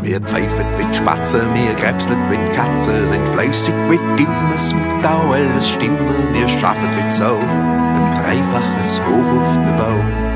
Wir pfeifen wie die Spatzen, wir krebseln wie die Katzen, sind fleißig wie die Dimmer, es muss auch alles stimmen, wir schaffen wie die Sau, ein dreifaches Hoch auf den Bau.